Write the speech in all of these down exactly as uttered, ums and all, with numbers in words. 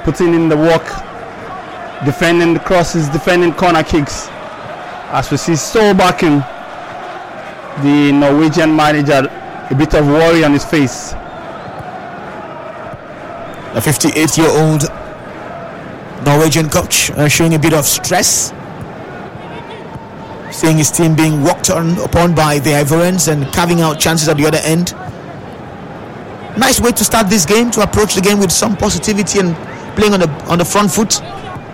putting in the work, defending the crosses, defending corner kicks. As we see Solbakken, the Norwegian manager, a bit of worry on his face. The fifty-eight-year-old Norwegian coach uh, showing a bit of stress, seeing his team being walked on upon by the Ivorians and carving out chances at the other end. Nice way to start this game, to approach the game with some positivity and playing on the on the front foot.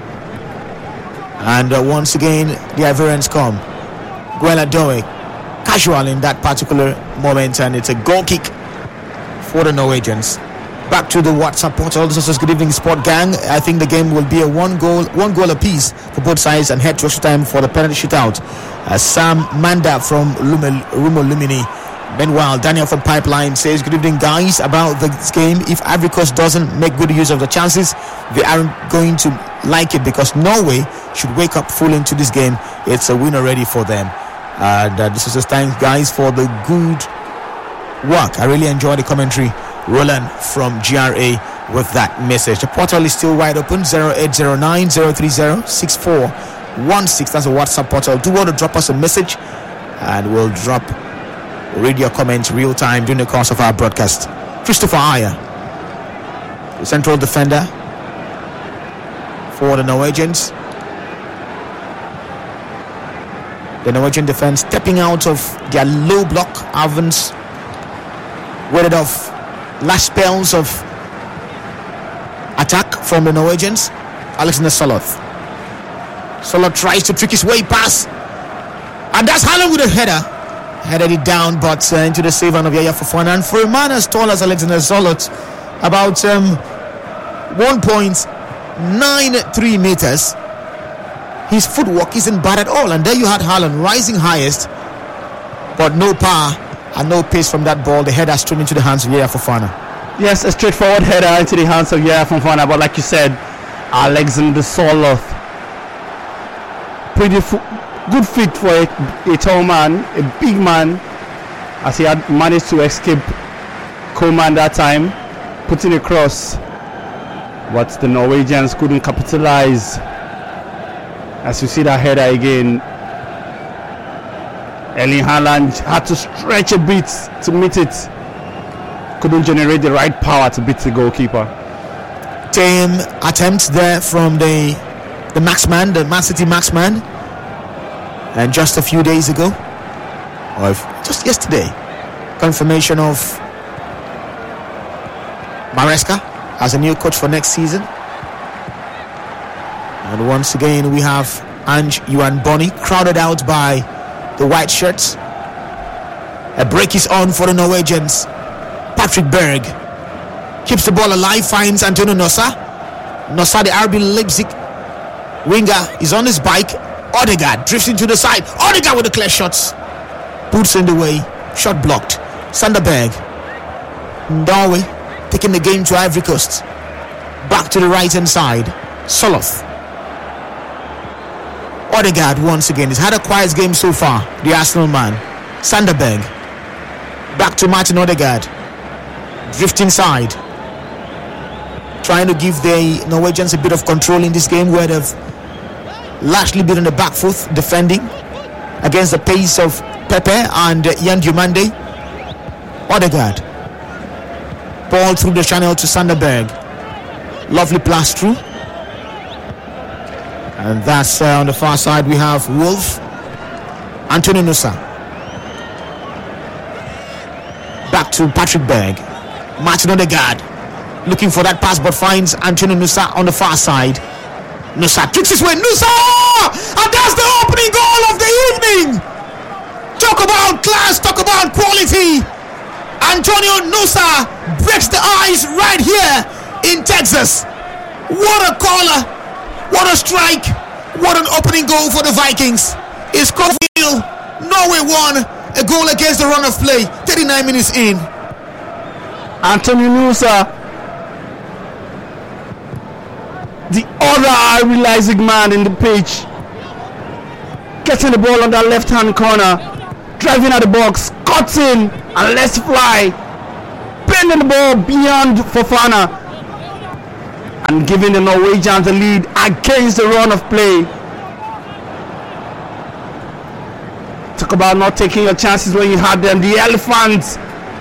And uh, once again, the Ivorians come. Guela Doe, casual in that particular moment, and it's a goal kick for the Norwegians. Back to the WhatsApp portal. This is Good Evening Sport Gang. I think the game will be a one goal one goal apiece for both sides and head to extra time for the penalty shootout. Uh, Sam Manda from Lumel, Rumo Lumini. Meanwhile, Daniel from Pipeline says, good evening guys. About this game, if Ivory Coast doesn't make good use of the chances, they aren't going to like it, because Norway should wake up full into this game. It's a win already for them. And uh, this is a thanks guys for the good work. I really enjoy the commentary. Roland from G R A with that message. The portal is still wide open. Zero eight zero nine zero three zero six four one six. That's a WhatsApp portal. Do want to drop us a message, and we'll drop read your comments real time during the course of our broadcast. Christopher Ayer, the central defender for the Norwegians. The Norwegian defense stepping out of their low block. Avans warded off last spells of attack from the Norwegians. Alexander Soloth. Soloth tries to trick his way past, and that's Haaland with a header. Headed it down, but uh, into the save of Yaya Fofana. And for a man as tall as Alexander Soloth, about um, one point nine three meters, his footwork isn't bad at all. And there you had Haaland rising highest, but no power and no pace from that ball. The header straight into the hands of Yaya Fofana. Yes, a straightforward header into the hands of Yaya Fofana, but like you said, Alexander Soloth, pretty fo- good fit for a, a tall man, a big man, as he had managed to escape Coleman that time, putting a cross, but the Norwegians couldn't capitalize. As you see that header again, Erling Haaland had to stretch a bit to meet it, couldn't generate the right power to beat the goalkeeper. Same attempt there from the the Maxman, the Man City Maxman. And just a few days ago, or just yesterday, confirmation of Maresca as a new coach for next season. And once again, we have Ange Yuan Boni crowded out by the white shirts. A break is on for the Norwegians. Patrick Berg keeps the ball alive, finds Antonio Nossa. Nossa, the R B Leipzig winger, is on his bike. Odegaard drifts into the side. Odegaard with the clear shots. Boots in the way. Shot blocked. Sanderberg. Norway taking the game to Ivory Coast. Back to the right hand side. Soloth. Odegaard once again. He's had a quiet game so far, the Arsenal man. Sanderberg. Back to Martin Odegaard. Drift inside. Trying to give the Norwegians a bit of control in this game, where they've largely been on the back foot defending against the pace of Pepe and uh, Ian Diomande. Odegaard. Ball through the channel to Sanderberg. Lovely pass through. And that's uh, on the far side we have Wolf. Antonio Nusa. Back to Patrick Berg. Martin Odegaard looking for that pass, but finds Antonio Nusa on the far side. Nusa kicks his way. Nusa! And that's the opening goal of the evening. Talk about class, talk about quality. Antonio Nusa breaks the ice right here in Texas. What a caller. What a strike. What an opening goal for the Vikings. It's Cofield. Norway won. A goal against the run of play. thirty-nine minutes in. Antonio Nusa, the other Irish Leipzig man in the pitch, getting the ball on that left hand corner, driving at the box, cuts in and lets fly, bending the ball beyond Fofana, and giving the Norwegians the lead against the run of play. Talk about not taking your chances when you had them. The Elephants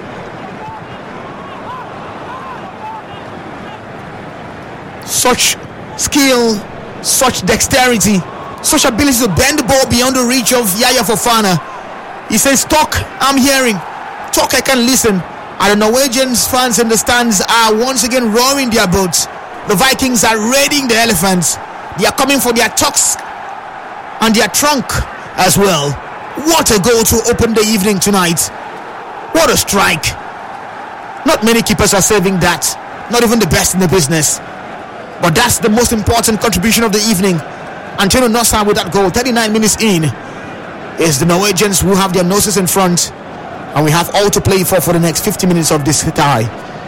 such skill, such dexterity, such ability to bend the ball beyond the reach of Yaya Fofana. He says, talk, I'm hearing. Talk, I can listen. And the Norwegians fans in the stands are once again roaring their boats. The Vikings are raiding the Elephants. They are coming for their tucks and their trunk as well. What a goal to open the evening tonight. What a strike. Not many keepers are saving that. Not even the best in the business. But that's the most important contribution of the evening. Antonio Nossa with that goal, thirty-nine minutes in, is the Norwegians who have their noses in front. And we have all to play for for the next fifty minutes of this tie.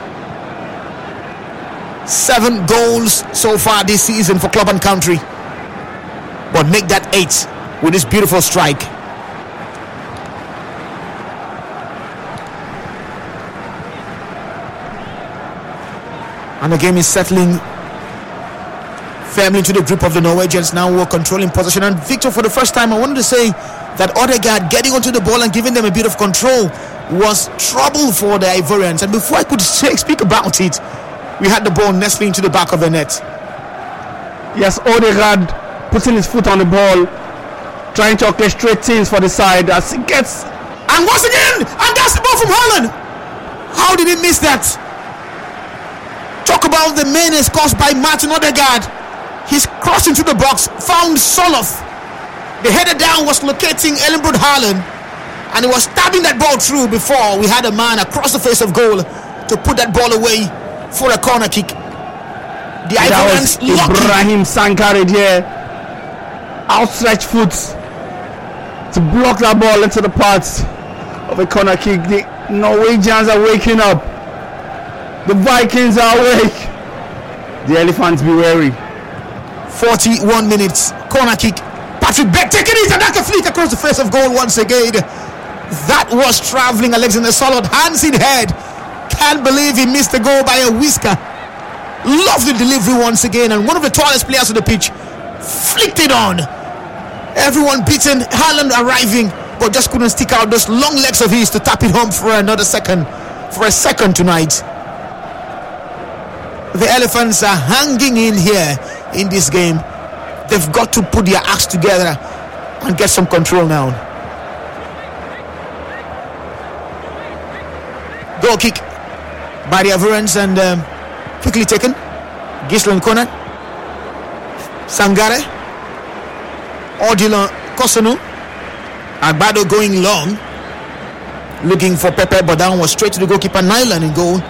Seven goals so far this season for club and country. But make that eight with this beautiful strike. And the game is settling firmly into the grip of the Norwegians. Now we're controlling possession. And Victor, for the first time, I wanted to say that Odegaard getting onto the ball and giving them a bit of control was trouble for the Ivorians. And before I could say, speak about it, we had the ball nestling into the back of the net. Yes, Odegaard putting his foot on the ball, trying to orchestrate things for the side as he gets. And once again, and that's the ball from Haaland. How did he miss that? Talk about the menace caused by Martin Odegaard. He's crossed into the box, found Soloth. The header down was locating Ellenbrod Haaland, and he was stabbing that ball through before we had a man across the face of goal to put that ball away for a corner kick. The Ivorians lucky. Ibrahim Sankare there, outstretched foot to block that ball into the path of a corner kick. The Norwegians are waking up. The Vikings are awake. The Elephants be wary. forty-one minutes, corner kick. Patrick Beck taking it, and that's a flick across the face of goal once again. That was traveling Alexander Soloth, hands in head. Can't believe he missed the goal by a whisker. Lovely delivery once again, and one of the tallest players on the pitch flicked it on. Everyone beaten, Haaland arriving, but just couldn't stick out those long legs of his to tap it home for another second, for a second tonight. The Elephants are hanging in here in this game. They've got to put their acts together and get some control now. Goal kick by the Ivorians, and um, quickly taken. Gislen Konan, Sangare, Odilon Kosunu, Agbado going long, looking for Pepe, but that one was straight to the goalkeeper. Nyland in goal.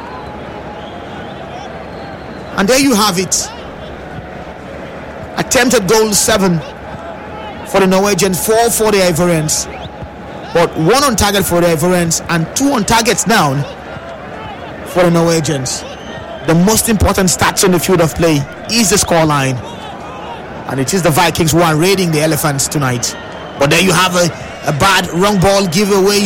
And there you have it. Attempted goal seven for the Norwegians, four for the Ivorians. But one on target for the Ivorians and two on targets down for the Norwegians. The most important stats on the field of play is the scoreline. And it is the Vikings who are raiding the Elephants tonight. But there you have a, a bad wrong ball giveaway.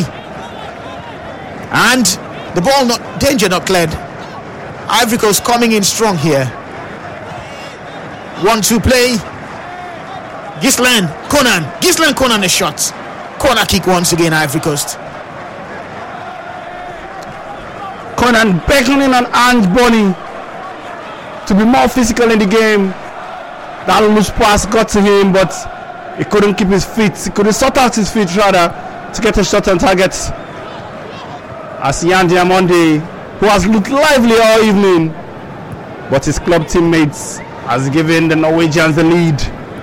And the ball not danger not cleared. Ivory Coast coming in strong here. One two play. Gislen Konan. Gislen Konan a shot. Corner kick once again, Ivory Coast. Konan beckoning on Ange Bonny to be more physical in the game. That loose pass got to him, but he couldn't keep his feet. He couldn't sort out his feet rather to get a shot on target. As Yan Diamonde, who has looked lively all evening, but his club teammates has given the Norwegians the lead.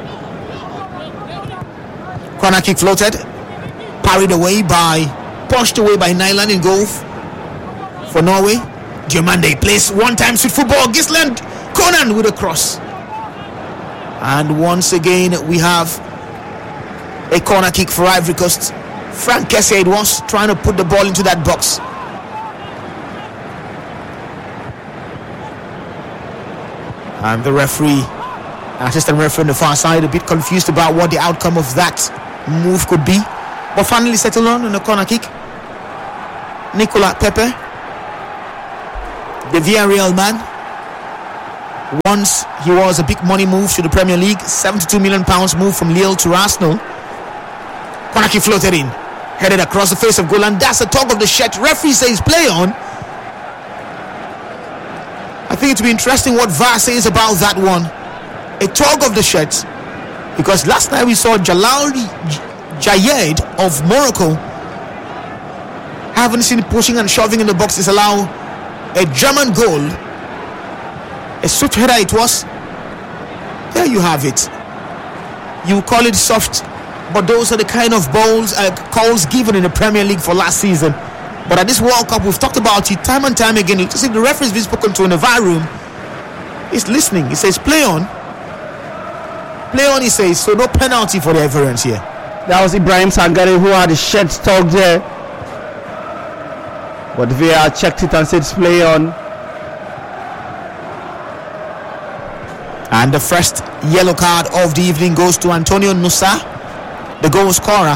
Corner kick floated, parried away by, pushed away by Nyland in goal for Norway. Diomande plays one-time sweet football. Gislen Konan with a cross. And once again we have a corner kick for Ivory Coast. Frank Kessié was trying to put the ball into that box. And the referee, assistant referee on the far side, a bit confused about what the outcome of that move could be. But finally settled on in a corner kick. Nicolas Pepe, the Villarreal man, Once he was a big money move to the Premier League, seventy-two million pounds move from Lille to Arsenal. Corner kick floated in, headed across the face of goal, and that's a tug of the shirt. Referee says play on. I think it will be interesting what V A R says about that one. A tug of the shirt, because last night we saw Jalal Jayed of Morocco, haven't seen pushing and shoving in the box, disallow a German goal. A swift header it was. There you have it. You call it soft, but those are the kind of balls, uh, calls given in the Premier League for last season. But at this World Cup, we've talked about it time and time again. You see, the referee's been spoken to in the V A R room. He's listening. He says, play on. Play on, he says. So no penalty for the Ivorians here. That was Ibrahim Sangare who had the shirt tugged there. But the V A R checked it and said play on. And the first yellow card of the evening goes to Antonio Nusa, the goal scorer.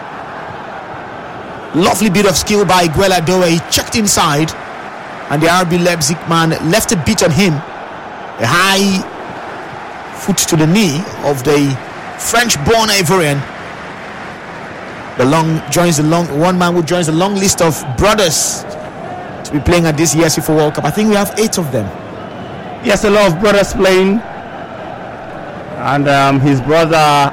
Lovely bit of skill by Guela Doe. He checked inside, and the R B Leipzig man left a bit on him. A high foot to the knee of the French-born Ivorian. The long joins the long one man who joins the long list of brothers to be playing at this year's FIFA World Cup. I think we have eight of them. Yes, a lot of brothers playing, and um, his brother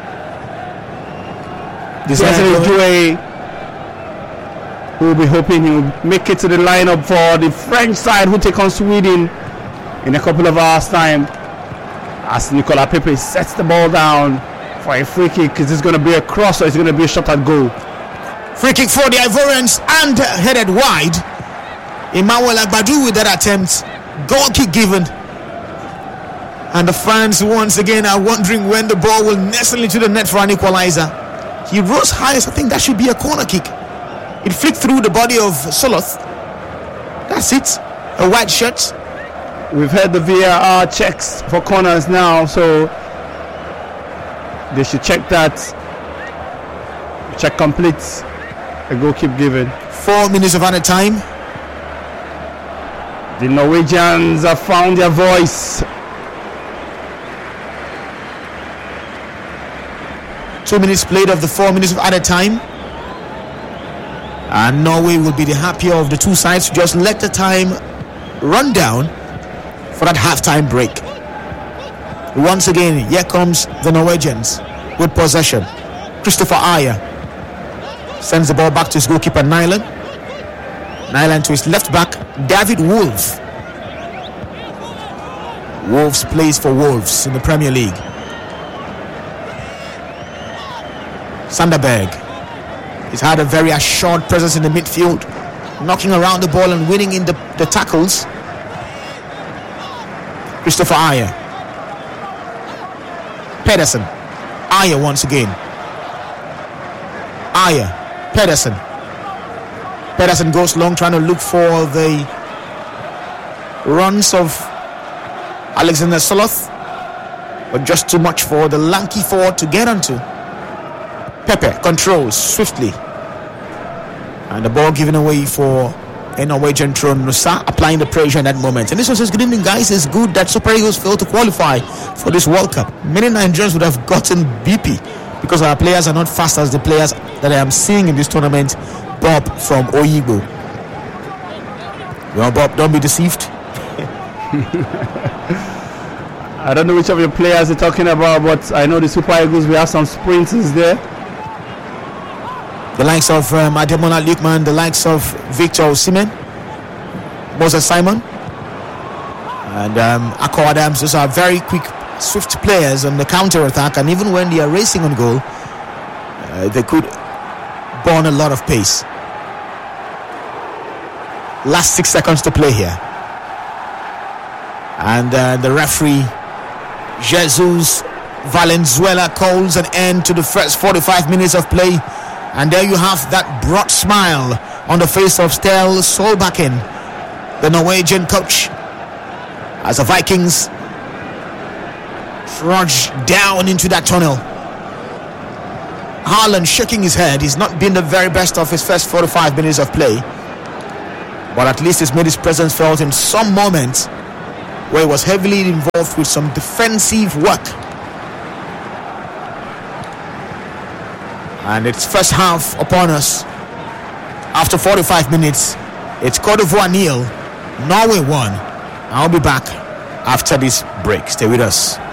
Desiree Doué, who will be hoping he will make it to the lineup for the French side, who take on Sweden in a couple of hours' time. As Nicolas Pepe sets the ball down for a free kick. Is this going to be a cross or is it going to be a shot at goal? Free kick for the Ivorians and headed wide. Emmanuel Agbadu with that attempt. Goal kick given. And the fans once again are wondering when the ball will nestle into the net for an equalizer. He rose highest. I think that should be a corner kick. It flicked through the body of Soloth. That's it. A white shirt. We've had the V A R checks for corners now, so they should check that. Check complete. A goal keep given. Four minutes of added time. The Norwegians have found their voice. Two minutes played of the four minutes of added time. And Norway will be the happier of the two sides to just let the time run down for that halftime break. Once again, here comes the Norwegians with possession. Christopher Ayer sends the ball back to his goalkeeper Nyland. Nyland to his left back, David Wolf. Wolves plays for Wolves in the Premier League. Sanderberg. He's had a very assured presence in the midfield, knocking around the ball and winning in the, the tackles. Christopher Ayer. Pedersen. Ayer once again. Ayer. Pedersen. Pedersen goes long, trying to look for the runs of Alexander Soloth, but just too much for the lanky forward to get onto. Pepe controls swiftly, and the ball given away for a Norwegian Trond Nusa, applying the pressure in that moment. And this one says, good evening guys, it's good that Super Eagles failed to qualify for this World Cup. Many Nigerians would have gotten B P because our players are not fast as the players that I am seeing in this tournament. Bob from Oyigbo. Well, Bob, don't be deceived. I don't know which of your players you're talking about, but I know the Super Eagles, we have some sprinters there. The likes of um, Ademola Lookman, the likes of Victor Osimhen, Moses Simon, and um, Akko Adams. Those are very quick, swift players on the counter attack, and even when they are racing on goal, uh, they could burn a lot of pace. Last six seconds to play here, and uh, the referee Jesus Valenzuela calls an end to the first forty-five minutes of play. And there you have that broad smile on the face of Ståle Solbakken, the Norwegian coach, as the Vikings trudge down into that tunnel. Haaland shaking his head. He's not been the very best of his first forty-five minutes of play, but at least he's made his presence felt in some moments where he was heavily involved with some defensive work. And it's first half upon us. After forty-five minutes, it's Cote d'Ivoire nil, Norway one. I'll be back after this break. Stay with us.